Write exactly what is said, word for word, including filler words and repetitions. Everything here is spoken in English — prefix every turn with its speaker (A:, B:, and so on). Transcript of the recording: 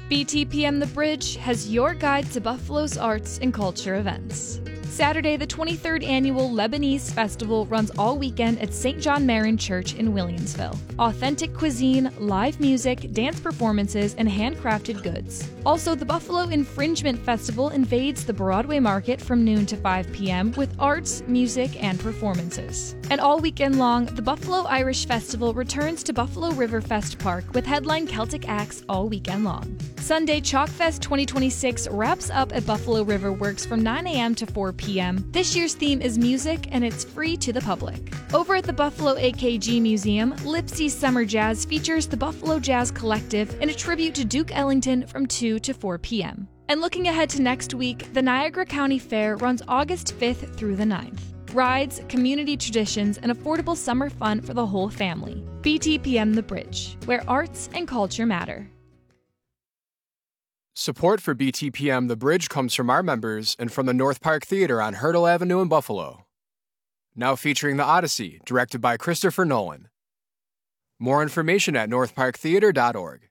A: B T P M The Bridge has your guide to Buffalo's arts and culture events. Saturday, the twenty-third Annual Lebanese Festival runs all weekend at Saint John Marin Church in Williamsville. Authentic cuisine, live music, dance performances, and handcrafted goods. Also, the Buffalo Infringement Festival invades the Broadway Market from noon to five p.m. with arts, music, and performances. And all weekend long, the Buffalo Irish Festival returns to Buffalo Riverfest Park with headline Celtic acts all weekend long. Sunday, Chalkfest twenty twenty-six wraps up at Buffalo River Works from nine a.m. to four p.m. This year's theme is music, and it's free to the public. Over at the Buffalo A K G Museum, Lipsy's Summer Jazz features the Buffalo Jazz Collective in a tribute to Duke Ellington from two to four p.m. And looking ahead to next week, the Niagara County Fair runs August fifth through the ninth. Rides, community traditions, and affordable summer fun for the whole family. B T P M The Bridge, where arts and culture matter.
B: Support for B T P M The Bridge comes from our members and from the North Park Theater on Hurdle Avenue in Buffalo. Now featuring The Odyssey, directed by Christopher Nolan. More information at north park theater dot org.